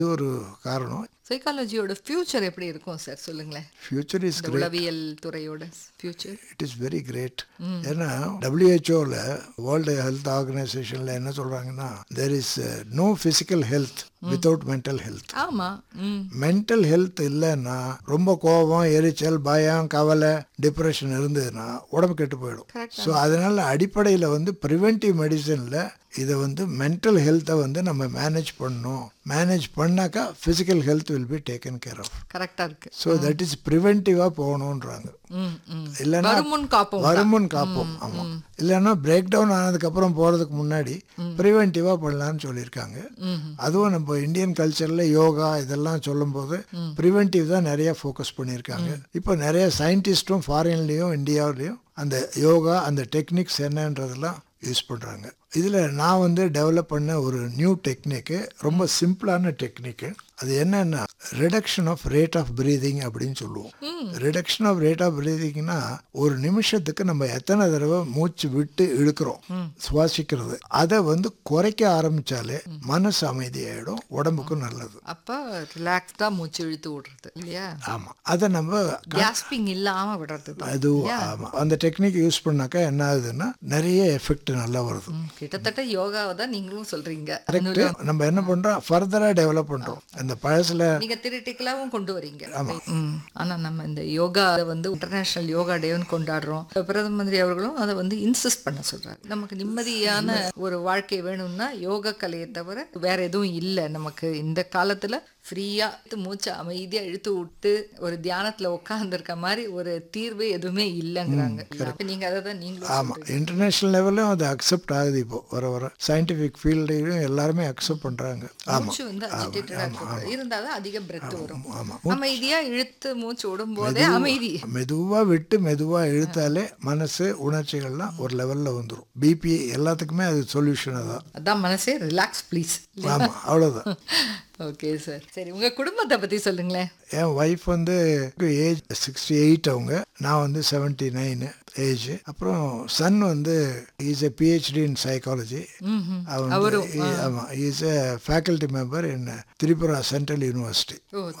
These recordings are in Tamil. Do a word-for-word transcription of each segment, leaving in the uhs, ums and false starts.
இது ஒரு காரணம். சைக்காலஜியோட ஃபியூச்சர் எப்படி இருக்கும் சார் சொல்லுங்களேன். ஃபியூச்சர் இஸ் இந்த கிரேட். உளவியல் துறையோட future. It is very great. ஏன்னா டபிள்யூஹெச்ஓவில் வேர்ல்டு ஹெல்த் ஆர்கனைசேஷனில் என்ன சொல்கிறாங்கன்னா, there is no physical health without mental health. ஆமா. ம். மென்டல் ஹெல்த் இல்லைன்னா ரொம்ப கோபம், எரிச்சல், பயம், கவலை, டிப்ரெஷன் இருந்ததுன்னா உடம்பு கெட்டு போயிடும். Correct. ஸோ அதனால அடிப்படையில் வந்து ப்ரிவென்டிவ் மெடிசனில் இதை வந்து மென்டல் ஹெல்த்தை வந்து நம்ம மேனேஜ் பண்ணணும். மேனேஜ் பண்ணாக்கா physical health will be taken care of. கரெக்டா இருக்கு. So that is ப்ரிவென்டிவாக போகணுன்றாங்க. ம், ம். இல்லைன்னா வருமுன் காப்போம். வருமுன் காப்போம். ஆமாம். இல்லைன்னா பிரேக் டவுன் ஆனதுக்கப்புறம் போகிறதுக்கு முன்னாடி ப்ரிவென்டிவாக பண்ணலான்னு சொல்லியிருக்காங்க. அதுவும் நம்ம இந்தியன் கல்ச்சரில் யோகா இதெல்லாம் சொல்லும்போது ப்ரிவென்டிவ் தான் நிறைய ஃபோக்கஸ் பண்ணியிருக்காங்க. இப்போ நிறைய சயின்டிஸ்ட்டும் ஃபாரின்லேயும் இந்தியாவிலையும் அந்த யோகா அந்த டெக்னிக்ஸ் என்னன்றதெல்லாம் யூஸ் பண்ணுறாங்க. இதில் நான் வந்து டெவலப் பண்ண ஒரு நியூ டெக்னிக்கு, ரொம்ப சிம்பிளான டெக்னிக்கு. அது என்னன்னா reduction of rate of breathing அப்படின்னு சொல்லுவோம். ரிடக்ஷன் ஆஃப் ரேட் ஆஃப் பிரீதிங்னா ஒரு நிமிஷத்துக்கு நம்ம எத்தனை தடவை மூச்சு விட்டு இழுக்கிறோம், சுவாசிக்கிறது, அதை வந்து குறைக்க ஆரம்பிச்சாலே மனசு அமைதியாயிடும், உடம்புக்கும் நல்லது. அப்ப ரிலாக்ஸ்டா மூச்சு இழுத்து விடுறது இல்லையா? ஆமாம். அதை நம்ம கேஸ்பிங் இல்லாம விடுறது தான். அது ஆமாம். அந்த டெக்னிக் யூஸ் பண்ணாக்கா என்ன ஆகுதுன்னா நிறைய எஃபெக்ட் நல்லா வருது. கிட்டத்தட்ட யோகாவை தான் நீங்களும் சொல்றீங்க. கரெக்ட். நம்ம என்ன பண்றோம், ஃபர்தரா டெவலப் பண்றோம். அந்த பழசுல நீங்க தியரிட்டிக்கலாவும் கொண்டு வரீங்க. ம். ஆனா நம்ம இந்த யோகா வந்து இன்டர்நேஷனல் யோகா டேன்னு கொண்டாடுறோம். பிரதம மந்திரி அவர்களும் அதை வந்து இன்சிஸ்ட் பண்ண சொல்றாரு. நமக்கு நிம்மதியான ஒரு வாழ்க்கை வேணும்னா யோகா கலையை தவிர வேற எதுவும் இல்லை. நமக்கு இந்த காலத்துல ஃப்ரீயா மூச்சை அமைதியா இழுத்து விட்டு ஒரு தியானத்துல உட்கார்ந்துருக்க மாதிரி ஒரு தீர்வு எதுவுமே இல்லைங்கிறாங்க. அப்ப நீங்க அதை தான் நீங்களும் ஆமா, இன்டர்நேஷனல் லெவல்லையும் அது அக்செப்ட் ஆகுது. இப்போ வர வர சயின்டிபிக் ஃபீல்டையும் எல்லாருமே அக்செப்ட் பண்றாங்க. மூச்சு வந்து அஜிடேட்டடா இருந்தாதான் அதிக பிரெத் வரும். அமைதியா இழுத்து மூச்சு விடும் போதே அமைதி. மெதுவா விட்டு மெதுவா இழுத்தாலே மனசு உணர்ச்சிகள்லாம் ஒரு லெவல்ல வந்துடும். பிபி எல்லாத்துக்குமே அது சொல்யூஷன் தான். அதான் மனசே ரிலாக்ஸ் ப்ளீஸ். ஆமா, அவ்வளவுதான். Okay sir. சரி, உங்க குடும்பத்தை பத்தி சொல்லுங்களேன். என் ஒய்ஃப் வந்து ஏஜ் சிக்ஸ்டி எயிட், அவங்க. நான் வந்து செவன்டி நைனு ஏஜ். அப்புறம் சன் வந்து is a PhD in psychology. ஆமாம், is a faculty member in Tripura central university,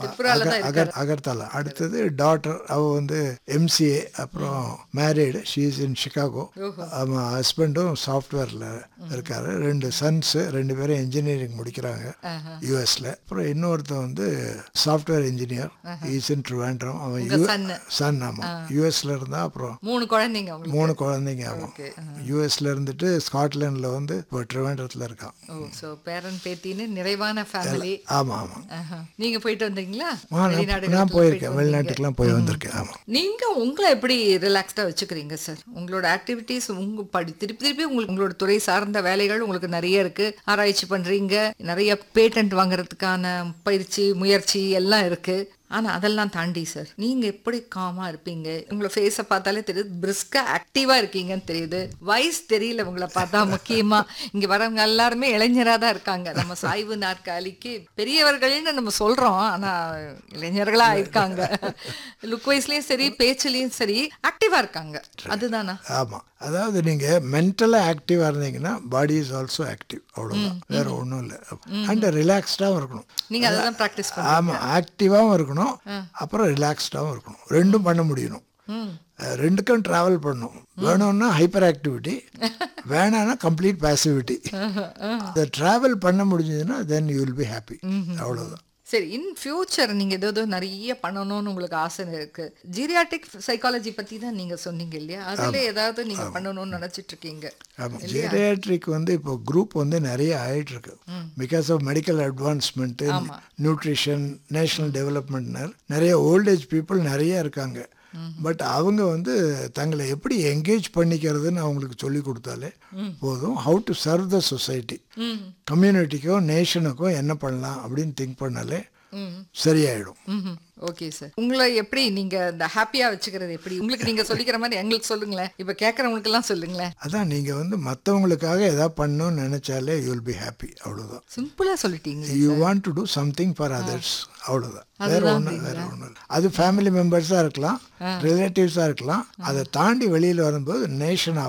Agartala. அடுத்தது டாட்டர், அவ வந்து எம்சிஏ, அப்புறம் married, she is in Chicago. அவன் ஹஸ்பண்டும் சாஃப்ட்வேர்ல இருக்காரு. ரெண்டு சன்ஸ், ரெண்டு பேரும் இன்ஜினியரிங் முடிக்கிறாங்க யூஎஸ்ல. அப்புறம் இன்னொருத்தன் வந்து software engineer, is in Trivandrum. அவன் சன். ஆமா, யூஎஸ்ல இருந்தா. அப்புறம் மூணு குழந்தைங்க மூணு குழந்தைங்க. ஆமாம், யூஎஸ்ல இருந்துட்டு ஸ்காட்லாண்ட்ல வந்து இப்போ ட்ரிவாண்ட்ரத்தில் இருக்கான். ஓ, சோ பேரன் பேத்தின்னு நிறைவான ஃபேமிலி. ஆமா ஆமா. நீங்க போயிட்டு வந்தீங்களா? நான் போயிருக்கேன், வெளிநாட்டுக்கெல்லாம் போய் வந்திருக்கேன். ஆமா. நீங்க உங்களை எப்படி ரிலாக்ஸ்டா வச்சுக்கிறீங்க சார்? உங்களோட ஆக்டிவிட்டிஸ், உங்க படி திருப்பி திருப்பி உங்களுக்கு உங்களோட துறை சார்ந்த வேலைகள் உங்களுக்கு நிறைய இருக்கு. ஆராய்ச்சி பண்றீங்க, நிறைய பேட்டன்ட் வாங்குறதுக்கான பயிற்சி முயற்சி எல்லாம் இருக்கு. ஆனா அதெல்லாம் தாண்டி சார் நீங்க எப்படி காமா இருப்பீங்க? உங்களை ஃபேஸை பார்த்தாலே தெரியுது, பிரிஸ்கா ஆக்டிவா இருக்கீங்கன்னு தெரியுது. வயசு தெரியல உங்களை பார்த்தா. முக்கியமா இங்க வரவங்க எல்லாருமே இளைஞரா தான் இருக்காங்க. நம்ம சாய்வு நாற்காலிக்கு பெரியவர்கள்னு நம்ம சொல்றோம், ஆனா இளைஞர்களா இருக்காங்க. லுக் வைஸ்லயும் சரி, பேச்சுலயும் சரி ஆக்டிவா இருக்காங்க. அதுதானா? ஆமா, அதாவது நீங்க மென்டலா ஆக்டிவா இருந்தீங்கன்னா பாடி இஸ் ஆல்சோ ஆக்டிவ், அவ்வளவுதான், வேற ஒன்றும் இல்லை. அண்ட் ரிலாக்ஸ்டாகவும் இருக்கணும். நீங்க அதெல்லாம் ப்ராக்டிஸ் பண்ணுங்க. ஆமா, ஆக்டிவாகவும் இருக்கணும், அப்புறம் ரிலாக்ஸ்டாகவும் இருக்கணும். ரெண்டும் பண்ண முடியணும். ரெண்டுக்கும் டிராவல் பண்ணணும். வேணும்னா ஹைப்பர் ஆக்டிவிட்டி, வேணான்னா கம்ப்ளீட் பாசிவிட்டி. இந்த டிராவல் பண்ண முடிஞ்சதுன்னா then you will be happy, அவ்வளவுதான். சரி, இன் ஃபியூச்சர் நீங்க ஏதோ நிறைய பண்ணணும்னு உங்களுக்கு ஆசை இருக்கு. ஜீரியாட்ரிக் சைக்காலஜி பத்தி தான் நீங்க சொன்னீங்க இல்லையா? அதுல ஏதாவது நீங்க பண்ணணும்னு நினைச்சிட்டு இருக்கீங்க? ஆமாம், ஜீரியாட்ரிக் வந்து இப்போ குரூப் வந்து நிறைய ஆயிட்டு இருக்கு. Because of medical advancement, nutrition, national development, நிறைய ஓல்டேஜ் பீப்புள் நிறைய இருக்காங்க. பட் அவங்க வந்து தங்களை எப்படி என்கேஜ் பண்ணிக்கிறதுன்னு அவங்களுக்கு சொல்லி கொடுத்தாலே போதும். How to serve the society, கம்யூனிட்டிக்கோ நேஷனுக்கோ என்ன பண்ணலாம் அப்படின்னு திங்க் பண்ணாலே சரியாயிடும். Okay sir. உங்களை எப்படி நீங்க இந்த ஹாப்பியா வச்சுக்கிறது எப்படி? உங்களுக்கு நீங்க சொல்லிக்கிற மாதிரி எங்களுக்கு சொல்லுங்களேன், இப்ப கேட்கறவங்களுக்கு எல்லாம் சொல்லுங்களேன். அதான், நீங்க வந்து மற்றவங்களுக்காக ஏதாவது பண்ணணும்னு நினைச்சாலே யூ வில் பி ஹாப்பி, அவ்வளவுதான். சிம்பிளா சொல்லிட்டீங்க. You want to do something for others, அவ்வளவுதான், வேற ஒன்றும் வேற ஒன்றும் இல்லை. அது ஃபேமிலி மெம்பர்ஸா இருக்கலாம், ரிலேட்டிவ்ஸா இருக்கலாம். அதை தாண்டி வெளியில் வரும்போது நேஷனாகவும்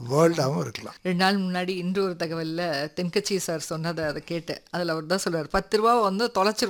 வேர்ல்டாகவும் இருக்கலாம். ரெண்டு நாள் முன்னாடி இன்று ஒரு தகவலில் தென்கட்சி சார் சொன்னதை அதை கேட்டு அதில் அவர் தான் சொல்றாரு, பத்து ரூபா வந்து தொலைச்சிருவோம்